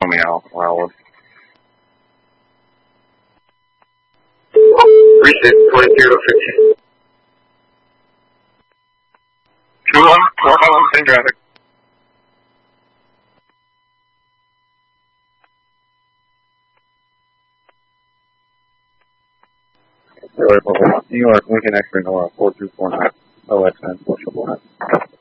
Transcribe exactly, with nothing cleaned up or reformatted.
Romeo, Wildwood. Appreciate twenty-two to fifteen. Two one, four one, same traffic. New York, Lincoln X-ray, Nora, four two four nine, O X N, four triple nine.